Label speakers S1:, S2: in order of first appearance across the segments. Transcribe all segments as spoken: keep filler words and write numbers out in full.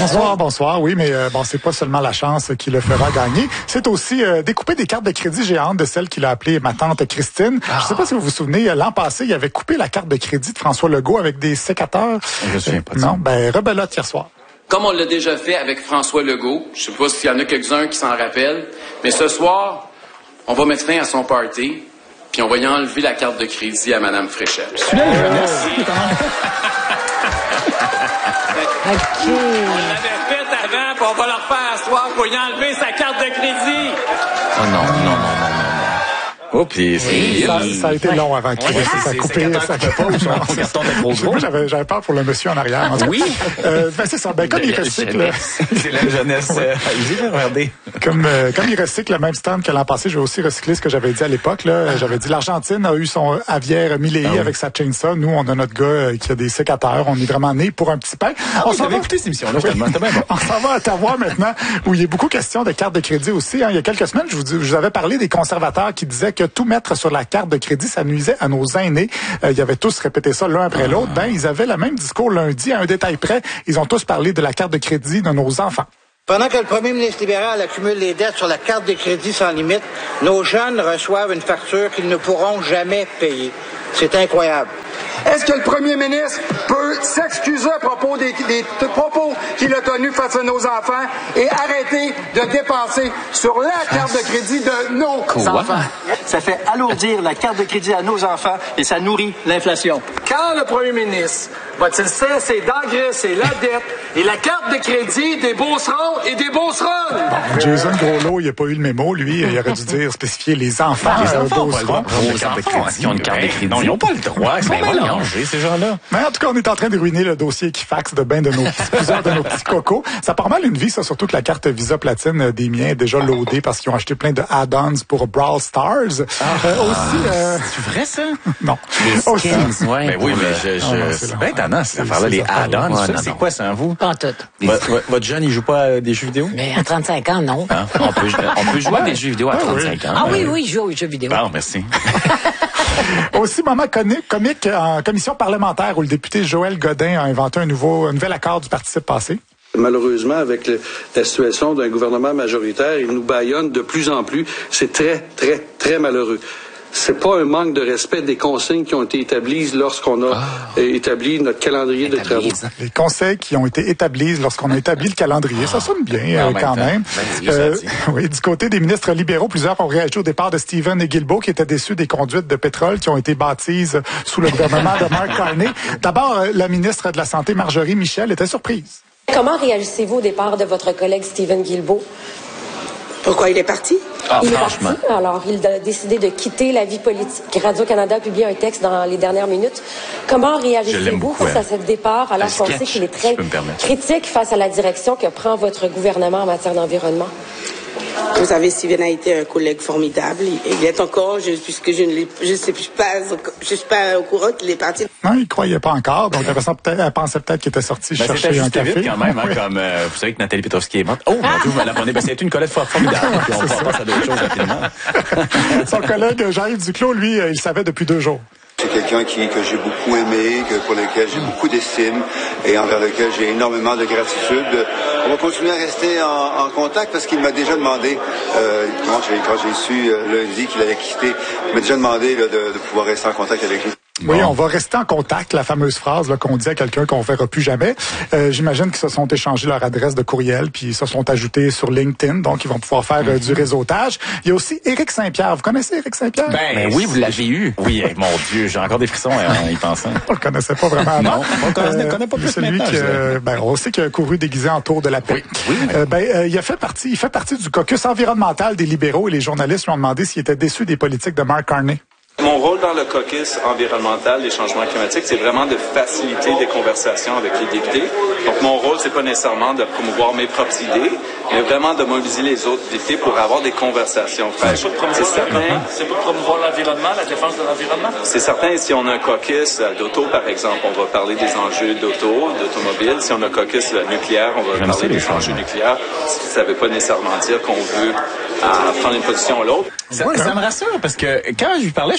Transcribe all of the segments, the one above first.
S1: Bonsoir, bonsoir. Oui, mais euh, bon, c'est pas seulement la chance qui le fera gagner. C'est aussi euh, découper des cartes de crédit géantes de celle qu'il a appelée ma tante Christine. Ah. Je sais pas si vous vous souvenez, l'an passé, il avait coupé la carte de crédit de François Legault avec des sécateurs.
S2: Je me souviens pas de
S1: ça.
S2: ça.
S1: Non, ben rebelote hier soir.
S3: Comme on l'a déjà fait avec François Legault, je sais pas s'il y en a quelques-uns qui s'en rappellent, mais ce soir, on va mettre fin à son party, puis on va y enlever la carte de crédit à Mme Fréchette.
S2: Celui-là, la jeunesse.
S4: OK.
S3: On l'avait fait avant, puis on va le refaire à soir pour y enlever sa carte de crédit.
S2: Oh non, non, non, non, non. Oh, puis c'est...
S1: Ça, ça a été long avant qu'il
S2: ouais,
S1: ça a coupé. Ça
S2: pas ou son carton était trop gros.
S1: Moi, j'avais, j'avais peur pour le monsieur en arrière. En
S2: oui.
S1: Euh, ben, c'est ça. Ben, comme il recycle...
S2: C'est la jeunesse. Euh, j'ai regardé.
S1: Comme, euh, comme il recycle le même stand que l'an passé, je vais aussi recycler ce que j'avais dit à l'époque. Là. J'avais dit l'Argentine a eu son aviaire Milley ah oui. avec sa chainsaw. Nous, on a notre gars euh, qui a des sécateurs. On est vraiment né pour un petit pain.
S2: Ah,
S1: on
S2: oui,
S1: s'en va
S2: écouté cette émission-là. Oui. C'était bien bon.
S1: On s'en va à Ottawa maintenant, où il y a beaucoup question de cartes de crédit aussi. Hein. Il y a quelques semaines, je vous, je vous avais parlé des conservateurs qui disaient que tout mettre sur la carte de crédit, ça nuisait à nos aînés. Euh, ils avaient tous répété ça l'un après l'autre. Ben, ils avaient le même discours lundi, à un détail près. Ils ont tous parlé de la carte de crédit de nos enfants.
S5: Pendant que le premier ministre libéral accumule les dettes sur la carte de crédit sans limite, nos jeunes reçoivent une facture qu'ils ne pourront jamais payer. C'est incroyable.
S6: Est-ce que le premier ministre peut s'excuser à propos des, des, des propos qu'il a tenus face à nos enfants et arrêter de dépenser sur la carte de crédit de nos Quoi? enfants?
S7: Ça fait alourdir la carte de crédit à nos enfants et ça nourrit l'inflation.
S6: Quand le premier ministre va-t-il cesser d'engraisser la dette et la carte de crédit des beaucerons et des beauceronnes?
S1: Bon, Jason Groslo, il n'a pas eu le mémo, lui. Il aurait dû dire, spécifier les enfants.
S2: Les
S1: euh,
S2: enfants ont pas le droit de prendre
S1: aux
S2: une carte de
S1: enfants,
S2: crédit. Ils ont une carte de crédit. Non, ils n'ont pas le droit. Ils sont mélangés, ces gens-là.
S1: Mais en tout cas, on est en train de ruiner le dossier Equifax de ben de nos petits, plusieurs de nos petits cocos. Ça part mal une vie, ça, surtout que la carte Visa Platine des miens est déjà loadée parce qu'ils ont acheté plein de add-ons pour Brawl Stars.
S2: Ah,
S1: euh, aussi, euh...
S2: c'est vrai, ça?
S1: Non.
S2: Les
S1: aussi.
S2: skins, ouais. Mais oui, mais je, je,
S1: oh,
S2: c'est bien étonnant, cette affaire-là, les add-ons. Ouais, c'est quoi, ça, vous?
S4: Pas en tout.
S2: Votre, votre jeune, il joue pas à des jeux vidéo?
S4: Mais à trente-cinq ans, non.
S2: Hein? On peut, on peut jouer ouais. à des jeux vidéo à trente-cinq
S1: oui.
S2: ans.
S4: Ah oui, oui, il joue aux jeux vidéo.
S2: Bon, merci.
S1: Aussi, moment comique en commission parlementaire où le député Joël Godin a inventé un nouveau, un nouvel accord du participe passé.
S8: Malheureusement, avec le, la situation d'un gouvernement majoritaire, il nous bâillonne de plus en plus. C'est très, très, très malheureux. C'est pas un manque de respect des consignes qui ont été établies lorsqu'on a ah. établi notre calendrier de travaux.
S1: Les conseils qui ont été établis lorsqu'on a établi le calendrier, ça sonne bien euh, quand même.
S2: Ben,
S1: euh, oui, du côté des ministres libéraux, plusieurs ont réagi au départ de Stephen et Guilbeault qui étaient déçus des conduites de pétrole qui ont été bâties sous le gouvernement de Mark Carney. D'abord, la ministre de la Santé, Marjorie Michel, était surprise.
S9: Comment réagissez-vous au départ de votre collègue Stephen Guilbeault?
S10: Pourquoi il est parti?
S9: Ah, il est parti. Alors, il a décidé de quitter la vie politique. Radio-Canada a publié un texte dans les dernières minutes. Comment réagissez-vous face à ce départ, alors qu'on sait qu'il est très critique face à la direction que prend votre gouvernement en matière d'environnement?
S10: Vous savez, Steven a été un collègue formidable. Il est encore, je, puisque je ne l'ai, je sais plus pas, je suis pas au courant qu'il est parti.
S1: Non, il croyait pas encore. Donc, elle pensait peut-être, elle pensait peut-être qu'il était sorti ben, chercher un café.
S2: Vite quand même, hein, comme, euh, vous savez que Nathalie Petrovski est morte. Oh, mon Dieu, vous m'avez ben, c'est une collègue formidable. Puis on passe à d'autres choses rapidement.
S1: Son collègue Jean-Yves Duclos, lui, il le savait depuis deux jours.
S11: C'est quelqu'un qui, que j'ai beaucoup aimé, que, pour lequel j'ai beaucoup d'estime et envers lequel j'ai énormément de gratitude. On va continuer à rester en, en contact parce qu'il m'a déjà demandé, euh, quand j'ai, quand j'ai su euh, lundi qu'il allait quitter, il m'a déjà demandé là, de, de pouvoir rester en contact avec lui.
S1: Oui, on va rester en contact, la fameuse phrase là, qu'on dit à quelqu'un qu'on ne verra plus jamais. Euh, j'imagine qu'ils se sont échangés leur adresse de courriel, puis ils se sont ajoutés sur LinkedIn, donc ils vont pouvoir faire euh, du réseautage. Il y a aussi Éric Saint-Pierre. Vous connaissez Éric Saint-Pierre?
S2: Ben, ben oui, vous l'avez eu. Oui, mon Dieu, j'ai encore des frissons en y pensant.
S1: On le connaissait pas vraiment avant.
S2: Non, on ne connaît, euh, connaît pas plus
S1: celui qui, euh, ben, on sait qu'il a couru déguisé en tour de la paix.
S2: Oui, oui.
S1: Euh, ben, euh, il a fait partie, il fait partie du caucus environnemental des libéraux et les journalistes lui ont demandé s'il était déçu des politiques de Mark Carney.
S12: Mon rôle dans le caucus environnemental des changements climatiques, c'est vraiment de faciliter des conversations avec les députés. Donc, mon rôle, c'est pas nécessairement de promouvoir mes propres idées, mais vraiment de mobiliser les autres députés pour avoir des conversations.
S13: C'est certain. C'est pour promouvoir l'environnement, la défense de l'environnement?
S12: C'est certain. Si on a un caucus d'auto, par exemple, on va parler des enjeux d'auto, d'automobile. Si on a un caucus nucléaire, on va parler des enjeux nucléaires. Ça ne veut pas nécessairement dire qu'on veut euh, prendre une position ou l'autre.
S2: Ça, ça me rassure, parce que quand je lui parlais, je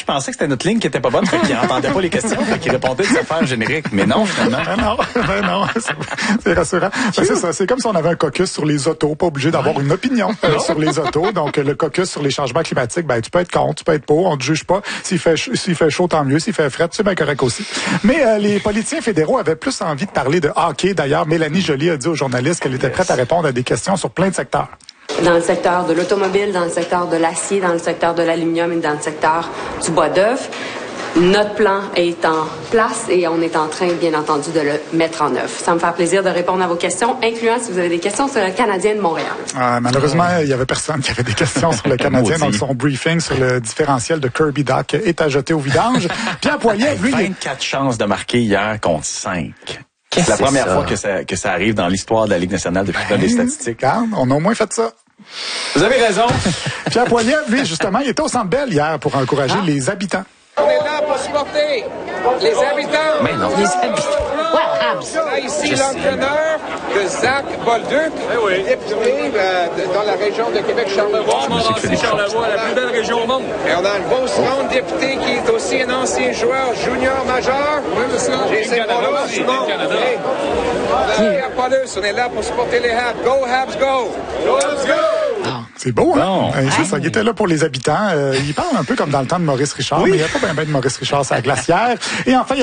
S2: je pensais que c'était notre ligne qui était pas bonne, fait qu'il entendait pas les questions, fait qu'il répondait des affaires génériques. Mais non, finalement.
S1: Ben non, ben non, c'est rassurant. Ben c'est ça, c'est comme si on avait un caucus sur les autos, pas obligé d'avoir une opinion euh, sur les autos. Donc, le caucus sur les changements climatiques, ben tu peux être contre, tu peux être pour, on te juge pas. S'il fait, s'il fait chaud, tant mieux. S'il fait frais, c'est bien correct aussi. Mais euh, les politiciens fédéraux avaient plus envie de parler de hockey. D'ailleurs, Mélanie Joly a dit aux journalistes qu'elle était prête à répondre à des questions sur plein de secteurs.
S14: Dans le secteur de l'automobile, dans le secteur de l'acier, dans le secteur de l'aluminium et dans le secteur du bois d'œuvre. Notre plan est en place et on est en train, bien entendu, de le mettre en œuvre. Ça me fait plaisir de répondre à vos questions, incluant si vous avez des questions sur le Canadien de Montréal.
S1: Euh, malheureusement, il y avait personne qui avait des questions sur le Canadien, donc son briefing sur le différentiel de Kirby Dach est à jeter au vidange. Pierre Poilievre, lui...
S2: vingt-quatre chances de marquer hier contre cinq. C'est la première fois que ça, que ça arrive dans l'histoire de la Ligue nationale depuis ben, les statistiques.
S1: Regarde, on a au moins fait ça.
S2: Vous avez raison.
S1: Pierre Poilievre, lui, justement, il était au Centre Bell hier pour encourager ah. les habitants.
S15: On est là pour supporter les habitants.
S2: Mais non.
S15: Les habitants. On a ici l'entraîneur de Zach Bolduc, eh oui. député euh, de, dans la région de Québec-Charlevoix.
S13: Charlevoix, la plus belle région au monde.
S15: Et on a un beau second député qui est aussi un ancien joueur junior majeur.
S13: Oui, monsieur.
S15: J'ai Paulus, Simon. Hey. Pierre Paulus, on est là pour supporter les Habs. Go, Habs, go! Go, Habs, go!
S1: C'est beau, hein?
S2: Bon.
S1: Euh, c'est ça, il était là pour les habitants. Euh, il parle un peu comme dans le temps de Maurice Richard, oui. mais il n'y a pas bien ben de Maurice Richard, c'est la glacière. Et enfin,